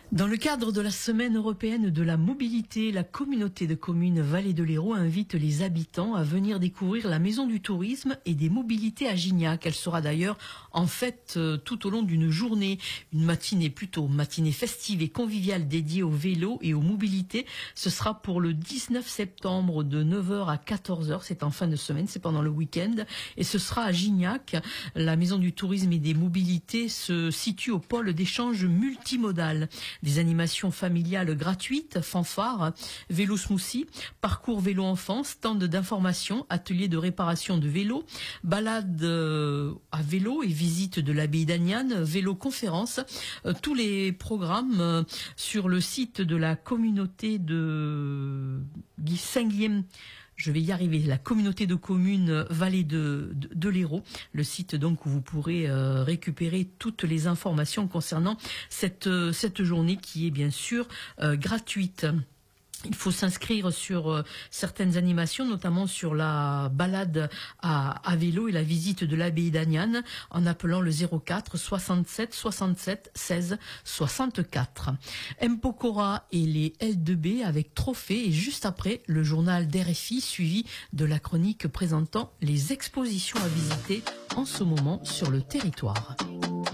Dans le cadre de la Semaine européenne de la mobilité, la communauté de communes Vallée de l'Hérault invite les habitants à venir découvrir la Maison du tourisme et des mobilités à Gignac. Elle sera d'ailleurs en fête tout au long d'une journée, une matinée festive et conviviale dédiée au vélo et aux mobilités. Ce sera pour le 19 septembre de 9 h à 14 h. C'est en fin de semaine, c'est pendant le week-end. Et ce sera à Gignac. La Maison du tourisme et des mobilités se situe au pôle d'échange multimodal. Des animations familiales gratuites, fanfares, vélo smoothie, parcours vélo enfant, stand d'information, ateliers de réparation de vélo, balades à vélo et visite de l'abbaye d'Aniane, vélo conférence, tous les programmes sur le site de la communauté de Saint-Guillaume. Je vais y arriver. La communauté de communes Vallée de l'Hérault, le site donc où vous pourrez récupérer toutes les informations concernant cette journée qui est bien sûr gratuite. Il faut s'inscrire sur certaines animations, notamment sur la balade à vélo et la visite de l'abbaye d'Aniane en appelant le 04 67 67 16 64. M. Pokora et les L2B avec Trophée et juste après le journal d'RFI suivi de la chronique présentant les expositions à visiter en ce moment sur le territoire.